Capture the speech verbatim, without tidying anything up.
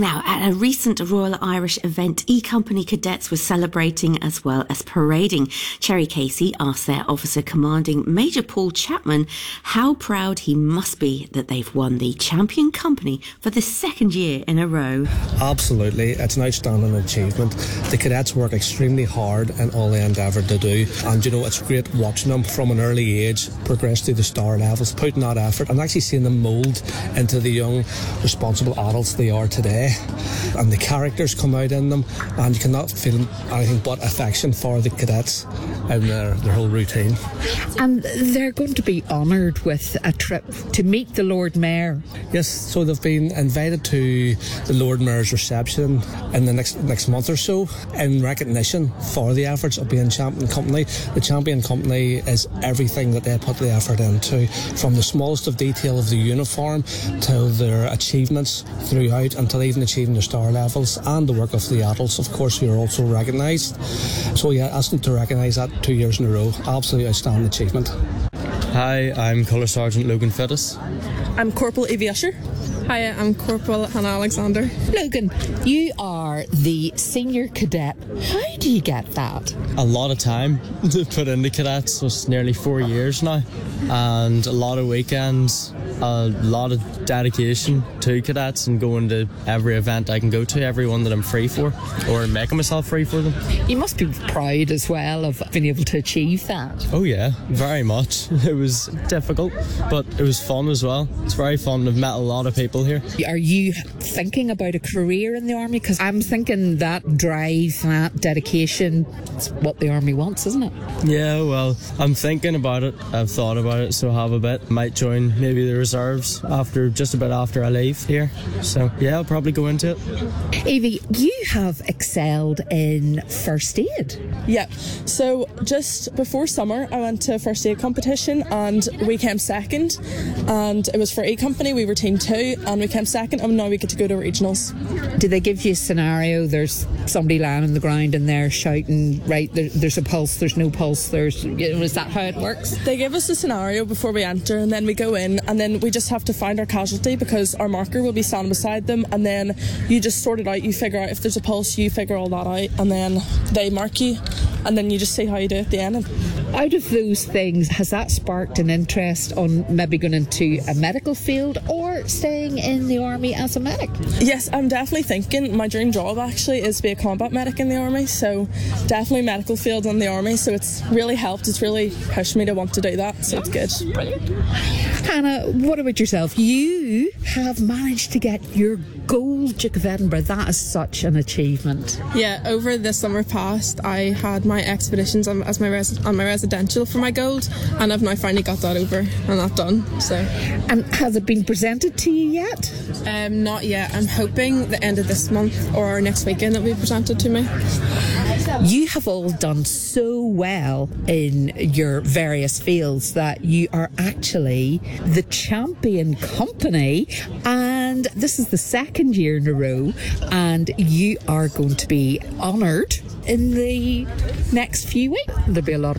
Now, at a recent Royal Irish event, E-Company cadets were celebrating as well as parading. Cherry Casey asked their officer commanding Major Paul Chapman how proud he must be that they've won the Champion Company for the second year in a row. Absolutely, it's an outstanding achievement. The cadets work extremely hard in all they endeavour to do, and you know, it's great watching them from an early age progress through the star levels, putting that effort and actually seeing them mould into the young, responsible adults they are today. And the characters come out in them, and you cannot feel anything but affection for the cadets and their, their whole routine. And they're going to be honoured with a trip to meet the Lord Mayor. Yes, so they've been invited to the Lord Mayor's reception in the next next month or so in recognition for the efforts of being Champion Company. The Champion Company is everything that they put the effort into, from the smallest of detail of the uniform to their achievements throughout, until even achieving the star levels, and the work of the adults, of course, who are also recognised. So yeah, asking to recognise that two years in a row, absolutely outstanding achievement. Hi, I'm Colour Sergeant Logan Fittis. I'm Corporal Evie Usher. Hi, I'm Corporal Hannah Alexander. Logan, you are the senior cadet. How do you get that? A lot of time to put into cadets. So it's nearly four years now, and a lot of weekends, a lot of dedication to cadets, and going to every event I can go to, every one that I'm free for, or making myself free for them. You must be proud as well of being able to achieve that. Oh yeah, very much. It was difficult, but it was fun as well. It's very fun. I've met a lot of people here. Are you thinking about a career in the Army? Because I'm thinking that drive, that dedication, it's what the Army wants, isn't it? Yeah, well, I'm thinking about it. I've thought about it, so I have a bit. Might join maybe the reserves after, just a bit after I leave here. So yeah, I'll probably go into it. Evie, you have excelled in first aid. Yeah, so just before summer I went to a first aid competition and we came second, and it was for E-Company. We were team two and we came second, and now we get to go to regionals. Did they give you a scenario? There's somebody lying on the ground and they're shouting, right, there, there's a pulse, there's no pulse, there's, you know, is that how it works? They give us a scenario before we enter, and then we go in, and then we just have to find our casualty, because our marker will be standing beside them, and then you just sort it out. You figure out if there's a pulse, you figure all that out, and then they mark you, and then you just see how you do at the end. Out of those things, has that sparked an interest on maybe going into a medical field or staying in the Army as a medic? Yes, I'm definitely thinking my dream job actually is to be a combat medic in the Army, so definitely medical field in the Army, so it's really helped. It's really pushed me to want to do that, so it's good. Brilliant. Hannah, what about yourself? You have managed to get your gold Duke of Edinburgh. That is such an achievement. Yeah, over the summer past I had my expeditions on, as my res- on my residential for my gold, and I've now finally got that over and that done. So, and has it been presented to you yet? Um, not yet. I'm hoping the end of this month or next weekend it'll be presented to me. You have all done so well in your various fields that you are actually the Champion Company, and this is the second year in a row, and you are going to be honoured in the next few weeks. There'll be a lot of